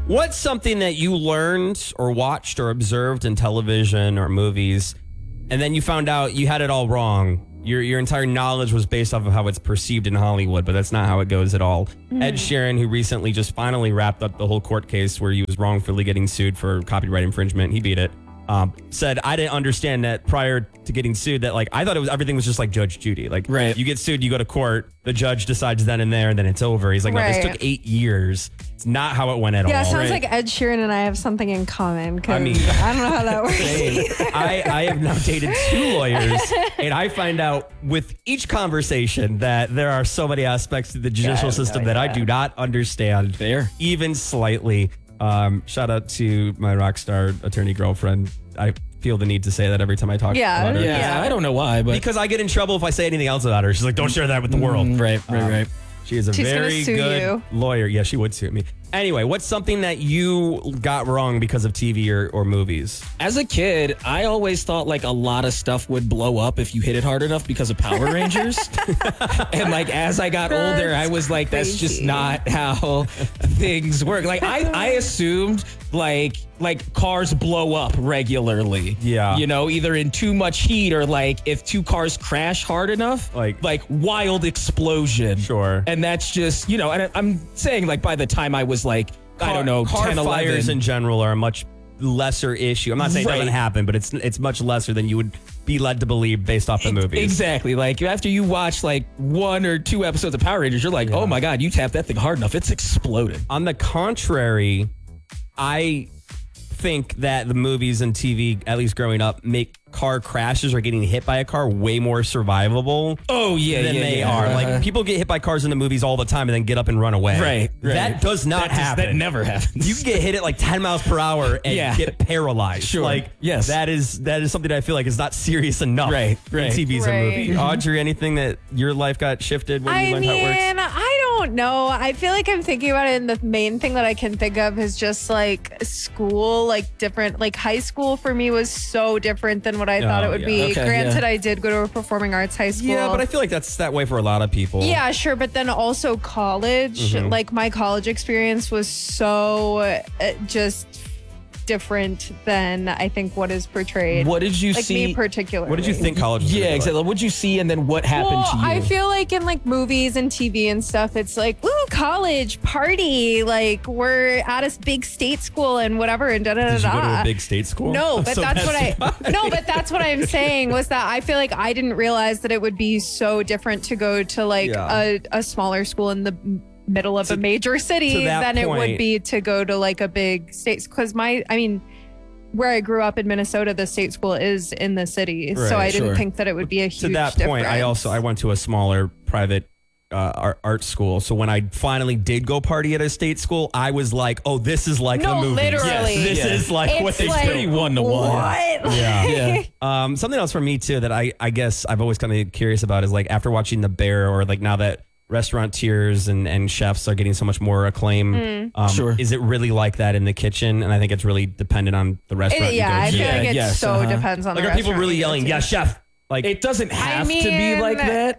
What's something that you learned or watched or observed in television or movies, and then you found out you had it all wrong? Your entire knowledge was based off of how it's perceived in Hollywood, but that's not how it goes at all. Ed Sheeran, who recently just finally wrapped up the whole court case where he was wrongfully getting sued for copyright infringement, he beat it. Said, I didn't understand that prior to getting sued, that like I thought everything was just like Judge Judy. Like, right. You get sued, you go to court, the judge decides then and there, and then it's over. He's like, no, this took 8 years. It's not how it went at all. Yeah, it sounds like Ed Sheeran and I have something in common. I don't know how that works. I have now dated 2 lawyers, and I find out with each conversation that there are so many aspects to the judicial system that I do not understand, even slightly. Shout out to my rock star attorney girlfriend. I feel the need to say that every time I talk about her. Yeah, I don't know why, but because I get in trouble if I say anything else about her. She's like, don't share that with the world. Right. She is a very good lawyer. Yeah, she would sue me. Anyway, what's something that you got wrong because of TV or movies? As a kid, I always thought like a lot of stuff would blow up if you hit it hard enough because of Power Rangers. And like as I got older, I was like, that's just not how things work. Like I assumed like cars blow up regularly. Yeah. You know, either in too much heat or like if 2 cars crash hard enough, like wild explosion. Sure. And that's just, you know, and I'm saying like by the time I was like, I don't know, car 10, 11. fires in general are a much lesser issue. I'm not saying it doesn't happen, but it's much lesser than you would be led to believe based off the movies. Exactly. Like after you watch like 1 or 2 episodes of Power Rangers, you're like, oh my God, you tapped that thing hard enough. It's exploded. On the contrary, I think that the movies and TV, at least growing up, make car crashes or getting hit by a car way more survivable. Oh yeah, than they are. Like people get hit by cars in the movies all the time and then get up and run away. Right. That does not happen. That never happens. You can get hit at like 10 miles per hour and get paralyzed. Sure. Like yes, that is something that I feel like is not serious enough. Right. In TVs and movies. Audrey, anything that your life got shifted when you learned how it works? I don't know. I feel like I'm thinking about it, and the main thing that I can think of is just like school, like different. Like high school for me was so different than what I thought it would be. Granted, I did go to a performing arts high school. Yeah, but I feel like that's that way for a lot of people. Yeah, sure. But then also college, like my college experience was so just different than I think what is portrayed. What did you see? Like me particularly. What did you think college was? Yeah, exactly. What did you see and then what happened to you? I feel like in like movies and TV and stuff, it's like, ooh, college, party, like we're at a big state school and whatever and da-da-da-da. Did you go to a big state school? No, but that's what I'm saying was that I feel like I didn't realize that it would be so different to go to like a smaller school in the middle of a major city than it would be to go to like a big state, because where I grew up in Minnesota, the state school is in the city, so I didn't think that it would be a huge to that point difference. I went to a smaller private art school, so when I finally did go party at a state school, I was like, oh, this is like the movies. Literally. This is like what they like, do. 1-1. What? Yeah. Something else for me too that I guess I've always kind of curious about is like after watching The Bear, or like now that restaurateurs and chefs are getting so much more acclaim. Is it really like that in the kitchen? And I think it's really dependent on the restaurant. I feel like it depends on like the are people really yelling, yeah, chef? Like it doesn't have to be like that.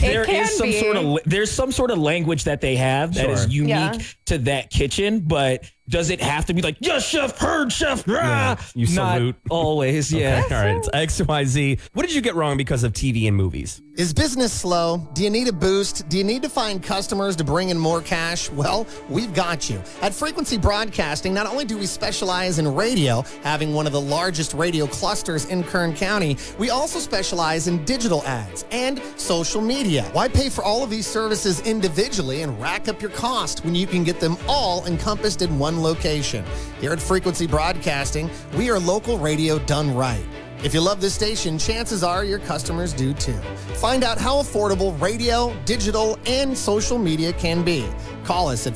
There's some sort of language that they have that is unique to that kitchen, but does it have to be like, yes, chef, heard, chef, rah? You salute. Not always, yeah. Okay. All right, it's XYZ. What did you get wrong because of TV and movies? Is business slow? Do you need a boost? Do you need to find customers to bring in more cash? Well, we've got you. At Frequency Broadcasting, not only do we specialize in radio, having one of the largest radio clusters in Kern County, we also specialize in digital ads and social media. Why pay for all of these services individually and rack up your cost when you can get them all encompassed in one location? Here at Frequency Broadcasting, we are local radio done right. If you love this station, chances are your customers do too. Find out how affordable radio, digital, and social media can be. Call us at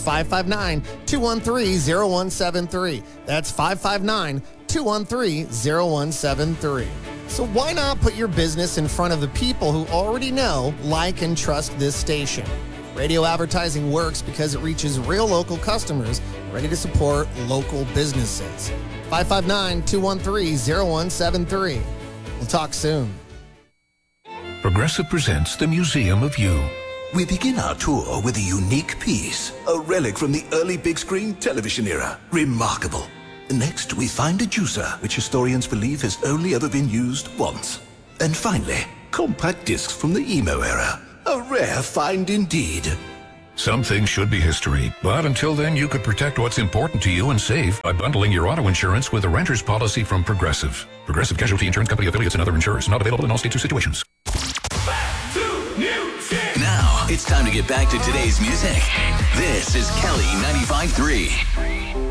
559-213-0173. That's 559-213-0173. So why not put your business in front of the people who already know, like, and trust this station? Radio advertising works because it reaches real local customers ready to support local businesses. 559-213-0173. We'll talk soon. Progressive presents the Museum of You. We begin our tour with a unique piece, a relic from the early big screen television era. Remarkable. Next, we find a juicer, which historians believe has only ever been used once. And finally, compact discs from the emo era. A rare find indeed. Some things should be history, but until then, you could protect what's important to you and save by bundling your auto insurance with a renter's policy from Progressive. Progressive Casualty Insurance Company affiliates and other insurers. Not available in all states or situations. Back to music. Now, it's time to get back to today's music. This is Kelly 95.3.